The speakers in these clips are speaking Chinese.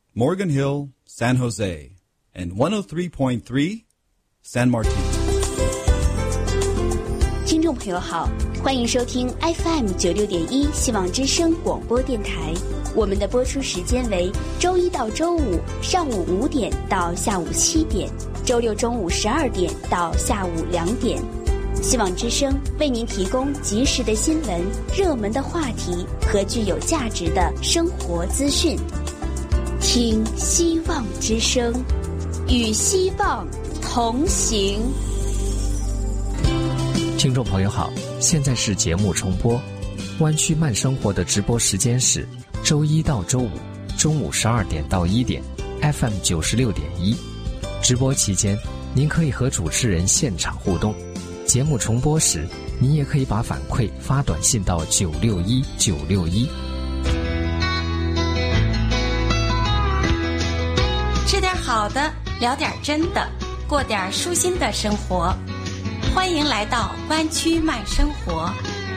Morgan Hill, San Jose, and 103.3 San Martin. 听众朋友好，欢迎收听 FM96.1 希望之声广播电台。我们的播出时间为周一到周五上午5点到下午7点，周六中午12点到下午2点。希望之声为您提供及时的新闻、热门的话题和具有价值的生活资讯。听希望之声，与希望同行。 听众朋友好，现在是节目重播。湾区慢生活的直播时间是周一到周五中午12点到1点 FM 96.1。直播期间您可以和主持人现场互动，节目重播时您也可以把反馈发短信到961961。 吃点好的，聊点真的，过点舒心的生活。欢迎来到湾区慢生活。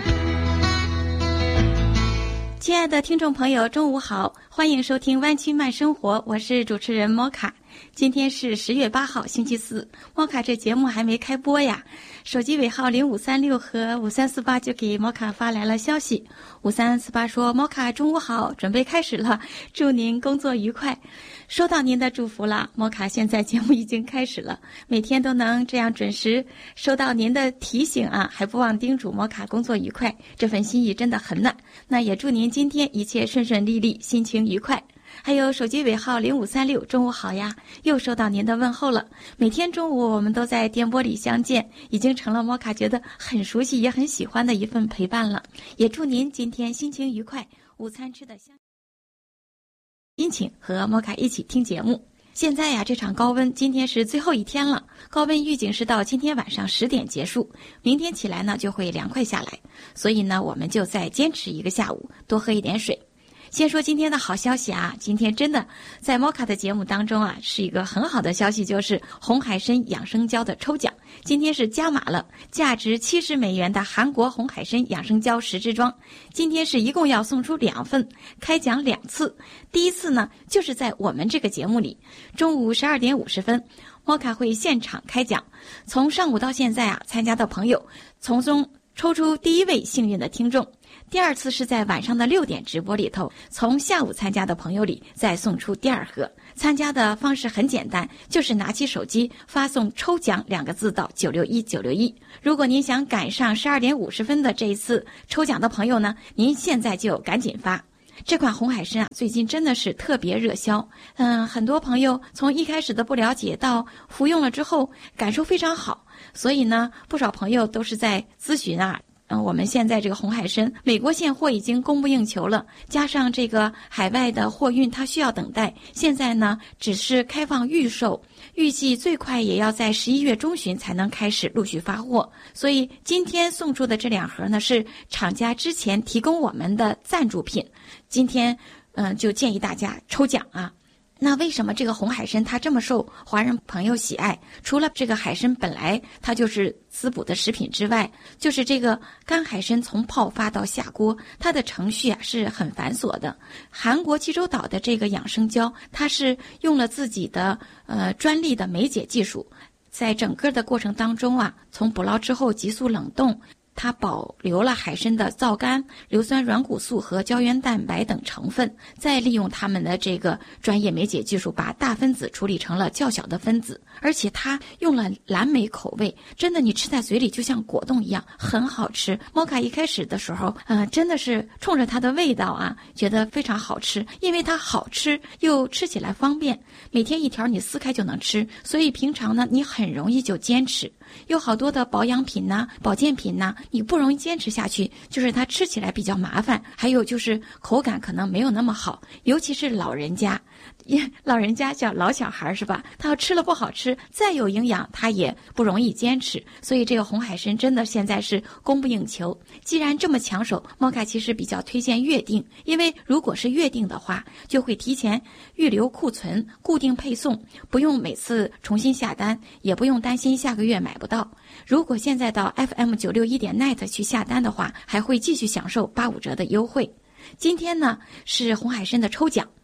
亲爱的听众朋友，中午好，欢迎收听湾区慢生活，我是主持人莫卡。今天是10月8号星期四，莫卡这节目还没开播呀。手机尾号0536和5348就给莫卡发来了消息。5348说：莫卡中午好，准备开始了，祝您工作愉快。收到您的祝福了，莫卡现在节目已经开始了，每天都能这样准时收到您的提醒啊，还不忘叮嘱莫卡工作愉快，这份心意真的很暖。那也祝您今天一切顺顺利利，心情愉快。还有手机尾号0536，中午好呀，又收到您的问候了。每天中午我们都在电波里相见，已经成了莫卡觉得很熟悉也很喜欢的一份陪伴了。也祝您今天心情愉快，午餐吃的香，心情和莫卡一起听节目。现在呀，这场高温今天是最后一天了，高温预警是到今天晚上10点结束，明天起来呢就会凉快下来，所以呢我们就再坚持一个下午，多喝一点水。先说今天的好消息啊，今天真的在莫卡的节目当中啊，是一个很好的消息，就是红海参养生胶的抽奖，今天是加码了，价值70美元的韩国红海参养生胶10支装，今天是一共要送出2份，开奖2次。第一次呢，就是在我们这个节目里，中午12点50分，莫卡会现场开奖，从上午到现在啊，参加的朋友从中抽出第一位幸运的听众。第二次是在晚上的6点直播里头，从下午参加的朋友里再送出第2盒。参加的方式很简单，就是拿起手机发送抽奖2个字到961961。如果您想赶上12点50分的这一次抽奖的朋友呢，您现在就赶紧发。这款红海参啊，最近真的是特别热销。很多朋友从一开始的不了解到服用了之后感受非常好，所以呢，不少朋友都是在咨询啊。我们现在这个红海参，美国现货已经供不应求了，加上这个海外的货运它需要等待，现在呢只是开放预售，预计最快也要在11月中旬才能开始陆续发货。所以今天送出的这2盒呢，是厂家之前提供我们的赞助品，今天就建议大家抽奖啊。那为什么这个红海参它这么受华人朋友喜爱？除了这个海参本来它就是滋补的食品之外，就是这个干海参从泡发到下锅，它的程序啊是很繁琐的。韩国济州岛的这个养生胶，它是用了自己的专利的酶解技术，在整个的过程当中啊，从捕捞之后急速冷冻，它保留了海参的皂苷、硫酸软骨素和胶原蛋白等成分，再利用他们的这个专业酶解技术，把大分子处理成了较小的分子，而且它用了蓝莓口味，真的你吃在嘴里就像果冻一样，很好吃。莫卡一开始的时候，真的是冲着它的味道啊，觉得非常好吃，因为它好吃又吃起来方便，每天1条你撕开就能吃，所以平常呢你很容易就坚持。有好多的保养品呐、保健品呐，你不容易坚持下去，就是它吃起来比较麻烦，还有就是口感可能没有那么好，尤其是老人家叫老小孩是吧？他要吃了不好吃，再有营养他也不容易坚持，所以这个红海参真的现在是供不应求。既然这么抢手，莫卡其实比较推荐月订，因为如果是月订的话，就会提前预留库存，固定配送，不用每次重新下单，也不用担心下个月买不到。如果现在到 FM961.net 去下单的话，还会继续享受85折的优惠。今天呢是红海参的抽奖，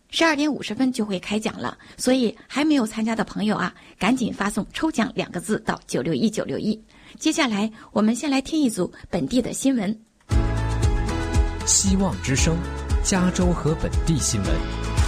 12点50分就会开奖了，所以还没有参加的朋友啊，赶紧发送抽奖2个字到961961。接下来我们先来听一组本地的新闻。 希望之声，加州和本地新闻。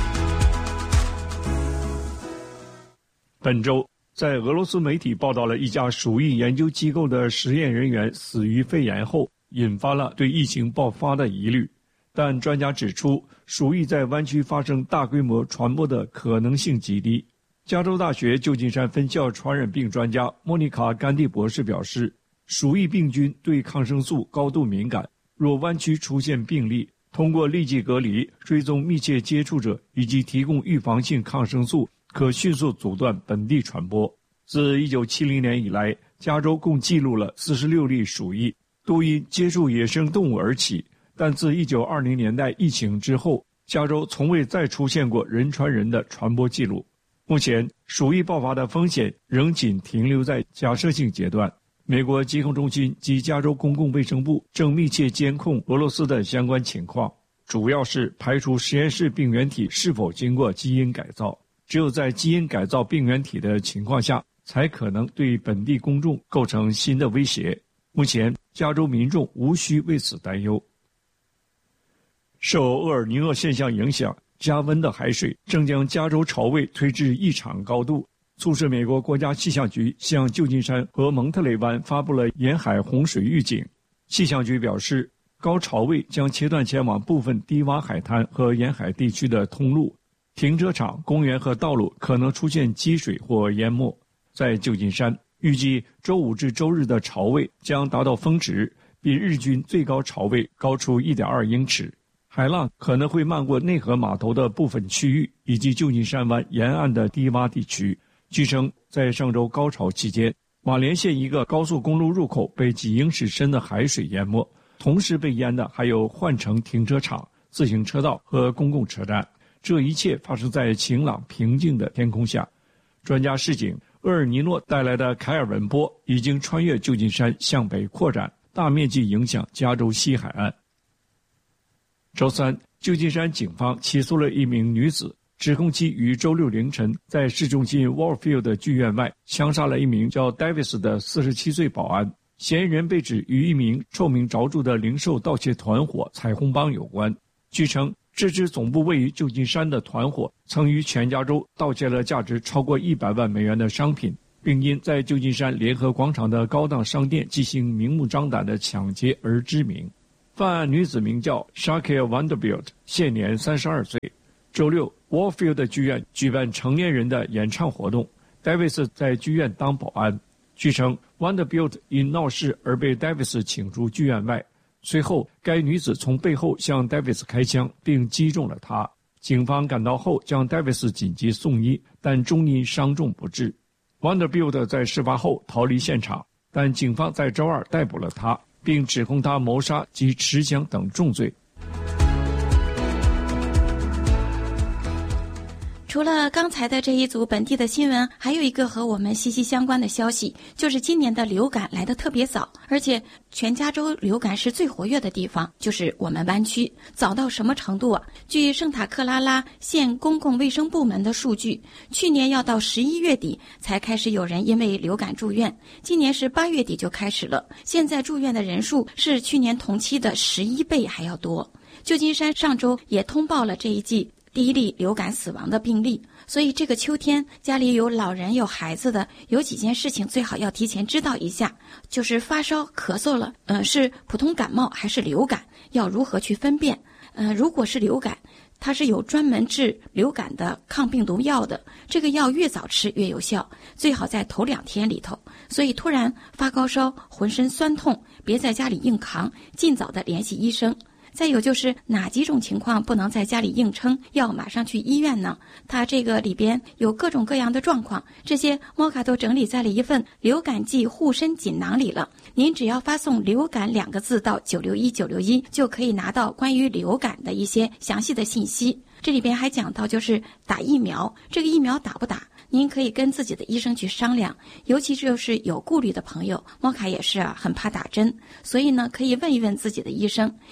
本周在俄罗斯媒体报道了一家鼠疫研究机构的实验人员死于肺炎后，引发了对疫情爆发的疑虑。但专家指出，鼠疫在湾区发生大规模传播的可能性极低。加州大学旧金山分校传染病专家莫妮卡·甘地博士表示，鼠疫病菌对抗生素高度敏感，若湾区出现病例，通过立即隔离、追踪密切接触者以及提供预防性抗生素，可迅速阻断本地传播。自1970年以来，加州共记录了46例鼠疫，都因接触野生动物而起。但自1920年代疫情之后，加州从未再出现过人传人的传播记录。目前，鼠疫爆发的风险仍仅停留在假设性阶段。美国疾控中心及加州公共卫生部正密切监控俄罗斯的相关情况，主要是排除实验室病原体是否经过基因改造。只有在基因改造病原体的情况下，才可能对本地公众构成新的威胁。目前，加州民众无需为此担忧。受厄尔尼诺现象影响，加温的海水正将加州潮位推至异常高度，促使美国国家气象局向旧金山和蒙特雷湾发布了沿海洪水预警。气象局表示，高潮位将切断前往部分低洼海滩和沿海地区的通路，停车场、公园和道路可能出现积水或淹没。在旧金山，预计周五至周日的潮位将达到峰值，比日均最高潮位高出 1.2 英尺。海浪可能会漫过内河码头的部分区域以及旧金山湾沿岸的低洼地区。据称，在上周高潮期间，马连县一个高速公路入口被几英尺深的海水淹没，同时被淹的还有换乘停车场、自行车道和公共车站。这一切发生在晴朗平静的天空下。专家示警，厄尔尼诺带来的凯尔文波已经穿越旧金山向北扩展，大面积影响加州西海岸。周三，旧金山警方起诉了一名女子，指控其于周六凌晨在市中心 Warfield 剧院外枪杀了一名叫 Davis 的47岁保安。嫌疑人被指与一名臭名昭著的零售盗窃团伙彩虹帮有关。据称，这支总部位于旧金山的团伙曾于全加州盗窃了价值超过100万美元的商品，并因在旧金山联合广场的高档商店进行明目张胆的抢劫而知名。犯案女子名叫 Shakir Vanderbilt， 现年32岁。周六 Warfield 剧院举办成年人的演唱活动， Davis 在剧院当保安。据称 Vanderbilt 因闹事而被 Davis 请出剧院外，随后该女子从背后向 Davis 开枪并击中了他。警方赶到后将 Davis 紧急送医，但终因伤重不治。 Vanderbilt 在事发后逃离现场，但警方在周二逮捕了他，并指控他谋杀及持枪等重罪。 除了刚才的这一组本地的新闻，还有一个和我们息息相关的消息，就是今年的流感来得特别早，而且全加州流感是最活跃的地方，就是我们湾区。早到什么程度啊？据圣塔克拉拉县公共卫生部门的数据，去年要到11月底才开始有人因为流感住院，今年是8月底就开始了。现在住院的人数是去年同期的11倍还要多。旧金山上周也通报了这一季第一例流感死亡的病例，所以这个秋天家里有老人有孩子的，有几件事情最好要提前知道一下，就是发烧咳嗽了，是普通感冒还是流感，要如何去分辨。如果是流感，它是有专门治流感的抗病毒药的，这个药越早吃越有效，最好在头2天里头。所以突然发高烧浑身酸痛，别在家里硬扛，尽早的联系医生。再有就是哪几种情况不能在家里硬撑，要马上去医院呢？它这个里边有各种各样的状况，这些摩卡都整理在了一份流感季护身锦囊里了。您只要发送流感2个字到961961，就可以拿到关于流感的一些详细的信息。这里边还讲到就是打疫苗，这个疫苗打不打，您可以跟自己的医生去商量，尤其就是有顾虑的朋友，摩卡也是很怕打针，所以呢可以问一问自己的医生，想打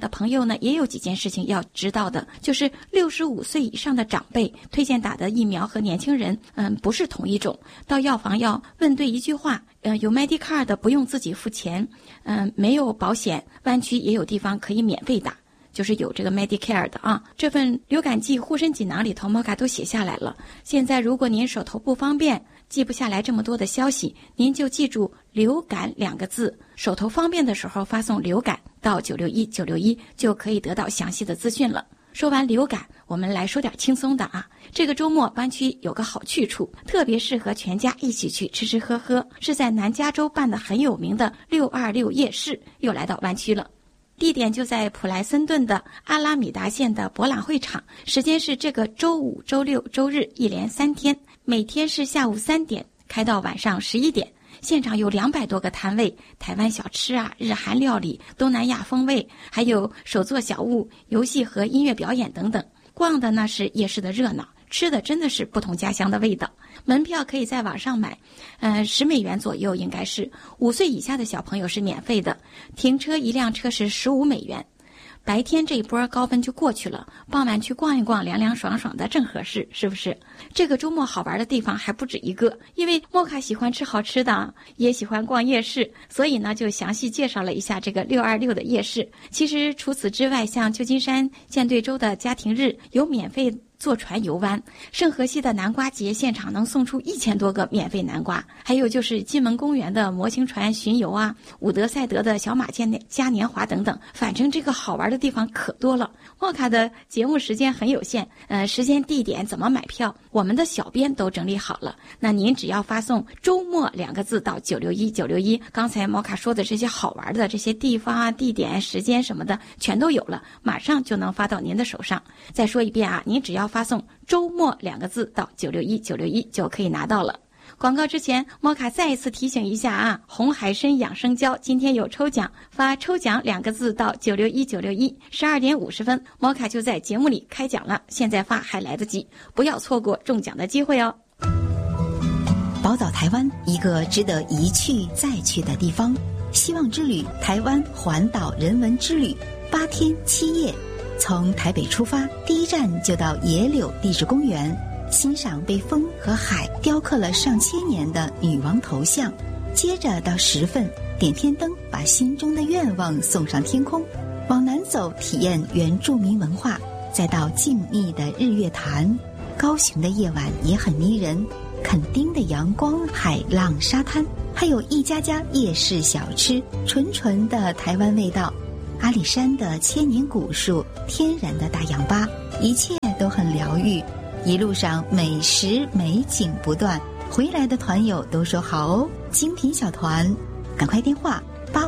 的朋友呢，也有几件事情要知道的，就是65岁以上的长辈推荐打的疫苗和年轻人不是同一种。到药房要问对一句话，有 Medicare 的不用自己付钱，没有保险，湾区也有地方可以免费打，就是有这个 Medicare 的啊。这份流感季护身锦囊里头 Mocha 都写下来了。现在如果您手头不方便，记不下来这么多的消息，您就记住流感2个字，手头方便的时候发送流感到961961，就可以得到详细的资讯了。说完流感，我们来说点轻松的啊。这个周末湾区有个好去处，特别适合全家一起去吃吃喝喝，是在南加州办的很有名的626夜市又来到湾区了。地点就在普莱森顿的阿拉米达县的博览会场，时间是这个周五、周六、周日一连3天，每天是下午3点开到晚上11点。现场有200多个摊位，台湾小吃啊、日韩料理、东南亚风味，还有手作小物、游戏和音乐表演等等。逛的呢是夜市的热闹，吃的真的是不同家乡的味道。门票可以在网上买，$10左右应该是。5岁以下的小朋友是免费的，停车1辆车是$15。白天这一波高温就过去了，傍晚去逛一逛，凉凉爽爽的正合适，是不是？这个周末好玩的地方还不止一个，因为莫卡喜欢吃好吃的，也喜欢逛夜市，所以呢就详细介绍了一下这个626的夜市。其实除此之外，像旧金山舰队州的家庭日有免费坐船游湾，圣荷西的南瓜节现场能送出1000多个免费南瓜，还有就是金门公园的模型船巡游啊，伍德赛德的小马嘉年华等等，反正这个好玩的地方可多了。莫卡的节目时间很有限，时间地点怎么买票，我们的小编都整理好了，那您只要发送周末2个字到961961，刚才莫卡说的这些好玩的这些地方啊、地点、时间什么的全都有了，马上就能发到您的手上。再说一遍啊，您只要发送周末2个字到961961就可以拿到了。广告之前，莫卡再一次提醒一下啊，红海参养生胶今天有抽奖，发抽奖2个字到961961，12点50分，莫卡就在节目里开奖了，现在发还来得及，不要错过中奖的机会哦。 宝岛台湾，一个值得一去再去的地方。希望之旅台湾环岛人文之旅，8天7夜。从台北出发，第一站就到野柳地质公园，欣赏被风和海雕刻了上千年的女王头像。接着到10份，点天灯，把心中的愿望送上天空。往南走，体验原住民文化，再到静谧的日月潭。高雄的夜晚也很迷人，垦丁的阳光、海浪、沙滩，还有一家家夜市小吃，纯纯的台湾味道。阿里山的千年古树，天然的大氧吧，一切都很疗愈。一路上美食美景不断，回来的团友都说好哦。精品小团，赶快电话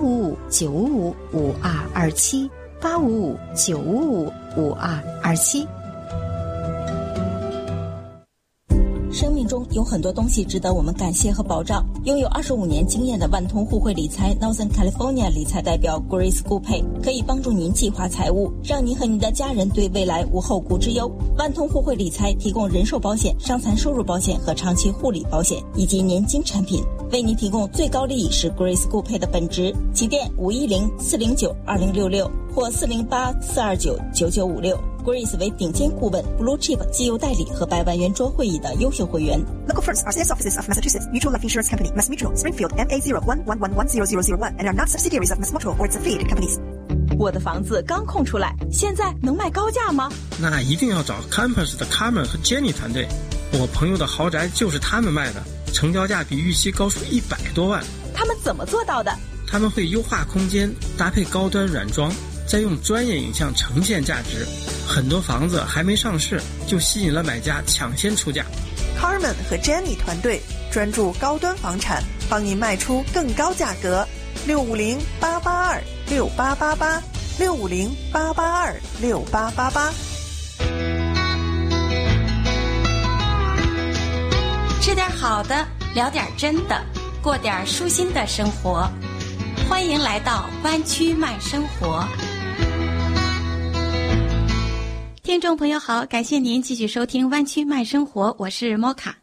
855-955-5227 855-955-5227。 生命中有很多东西值得我们感谢和保障。拥有25年经验的万通互惠理财 Northern California 理财代表 Grace Gupay 可以帮助您计划财务，让您和你的家人对未来无后顾之忧。万通互惠理财提供人寿保险、伤残收入保险和长期护理保险以及年金产品，为您提供最高利益是 Grace Gupay 的本职。起电510-409-2066或408-429-9956。Grace 为顶尖顾问 Blue Chip 绩优代理和100万圆桌会议的优秀会员。 Local firms are sales offices of Massachusetts Mutual Life Insurance Company, Mass Mutual, Springfield, MA01110001 and are not subsidiaries of Mass Mutual or its affiliated companies. 我的房子刚空出来，现在能卖高价吗？ 那一定要找 Campus 的 Carmen 和 Jenny 团队，我朋友的豪宅就是他们卖的，成交价比预期高出100多万。 他们怎么做到的？ 他们会优化空间，搭配高端软装，再用专业影像呈现价值。很多房子还没上市就吸引了买家抢先出价。 Carmen 和 Jenny 团队专注高端房产，帮您卖出更高价格。650-882-6888 650-882-6888。 吃点好的，聊点真的，过点舒心的生活。欢迎来到湾区慢生活。听众朋友好，感谢您继续收听湾区慢生活，我是莫卡。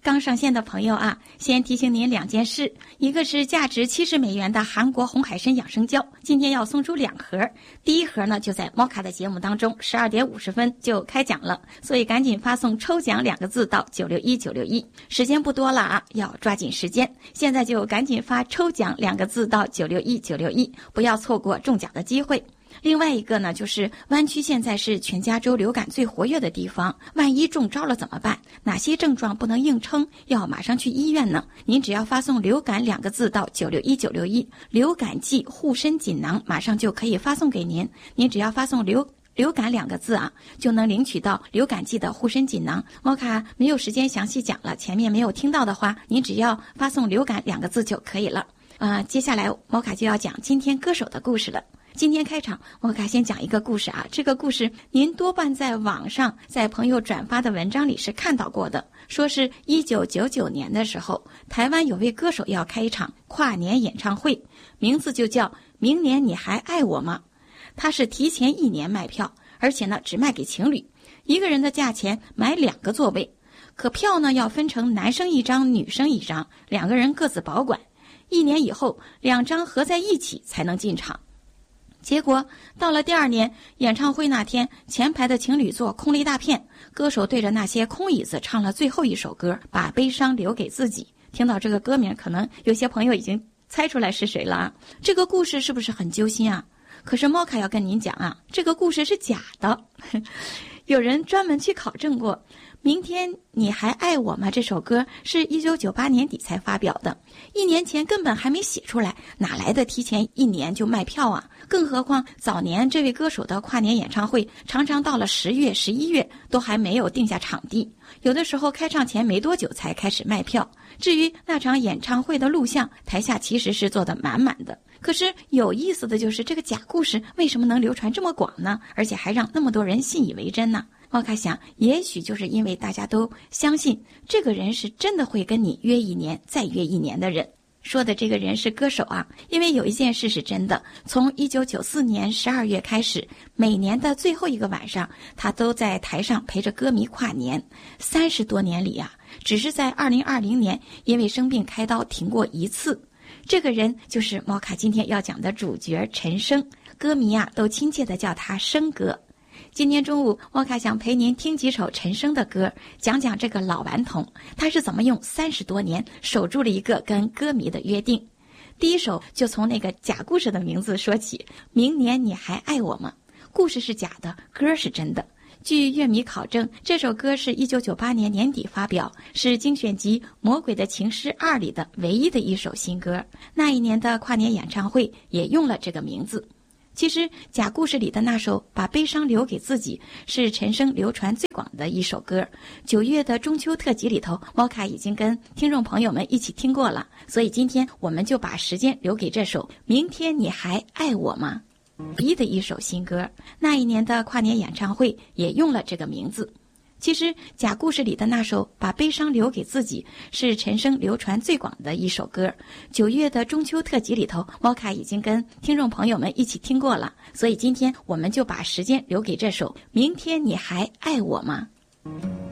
刚上线的朋友啊，先提醒您2件事，一个是价值70美元的韩国红海参养生胶，今天要送出2盒，第一盒呢就在猫卡的节目当中12点50分就开奖了，所以赶紧发送抽奖2个字到961961，时间不多了啊，要抓紧时间，现在就赶紧发抽奖2个字到961961，不要错过中奖的机会。另外一个呢，就是湾区现在是全加州流感最活跃的地方，万一中招了怎么办？哪些症状不能硬撑，要马上去医院呢？您只要发送流感2个字到961961，流感季护身锦囊马上就可以发送给您。您只要发送流感2个字啊，就能领取到流感季的护身锦囊。猫卡没有时间详细讲了，前面没有听到的话，您只要发送流感2个字就可以了。接下来猫卡就要讲今天歌手的故事了。今天开场，我卡先讲一个故事啊。这个故事您多半在网上，在朋友转发的文章里是看到过的。说是1999年的时候，台湾有位歌手要开一场跨年演唱会，名字就叫《明年你还爱我吗》。他是提前1年卖票，而且呢只卖给情侣，一个人的价钱买2个座位。可票呢要分成男生1张，女生1张，2个人各自保管。1年以后，2张合在一起才能进场。结果到了第2年演唱会那天，前排的情侣座空了一大片，歌手对着那些空椅子唱了最后一首歌，把悲伤留给自己。听到这个歌名，可能有些朋友已经猜出来是谁了啊。这个故事是不是很揪心啊？可是猫卡要跟您讲啊，这个故事是假的。有人专门去考证过，明天你还爱我吗这首歌是1998年底才发表的，1年前根本还没写出来，哪来的提前1年就卖票啊？更何况早年这位歌手的跨年演唱会常常到了10月、11月都还没有定下场地，有的时候开唱前没多久才开始卖票。至于那场演唱会的录像，台下其实是坐得满满的。可是有意思的就是这个假故事为什么能流传这么广呢？而且还让那么多人信以为真呢？猫卡想，也许就是因为大家都相信这个人是真的会跟你约1年再约1年的人。说的这个人是歌手啊，因为有一件事是真的，从1994年12月开始，每年的最后一个晚上，他都在台上陪着歌迷跨年。30多年里啊，只是在2020年因为生病开刀停过1次。这个人就是猫卡今天要讲的主角陈升，歌迷啊都亲切地叫他升哥。今天中午，猫卡想陪您听几首陈升的歌，讲讲这个老顽童，他是怎么用30多年守住了一个跟歌迷的约定。第一首就从那个假故事的名字说起，明年你还爱我吗？故事是假的，歌是真的。据乐迷考证，这首歌是1998年年底发表，是精选集《魔鬼的情诗2》里的唯一的一首新歌。那一年的跨年演唱会也用了这个名字。其实假故事里的那首《把悲伤留给自己》是陈升流传最广的一首歌。9月的中秋特辑里头，猫卡已经跟听众朋友们一起听过了，所以今天我们就把时间留给这首《明天你还爱我吗》唯一的一首新歌。那一年的跨年演唱会也用了这个名字。其实假故事里的那首《把悲伤留给自己》是陈升流传最广的一首歌。9月的中秋特辑里头，猫卡已经跟听众朋友们一起听过了，所以今天我们就把时间留给这首《明天你还爱我吗》。